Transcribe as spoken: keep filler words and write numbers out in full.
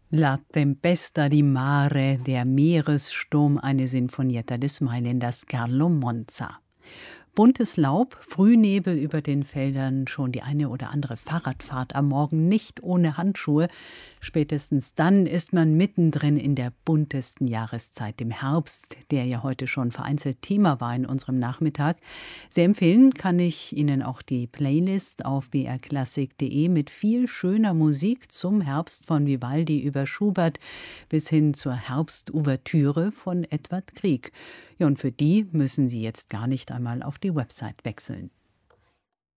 La tempesta di mare, der Meeressturm, eine Sinfonietta des Mailänders Carlo Monza. Buntes Laub, Frühnebel über den Feldern, schon die eine oder andere Fahrradfahrt am Morgen nicht ohne Handschuhe. Spätestens dann ist man mittendrin in der buntesten Jahreszeit, dem Herbst, der ja heute schon vereinzelt Thema war in unserem Nachmittag. Sehr empfehlen kann ich Ihnen auch die Playlist auf b r klassik punkt de mit viel schöner Musik zum Herbst von Vivaldi über Schubert bis hin zur Herbstouvertüre von Edvard Grieg. Ja, und für die müssen Sie jetzt gar nicht einmal auf die Website wechseln.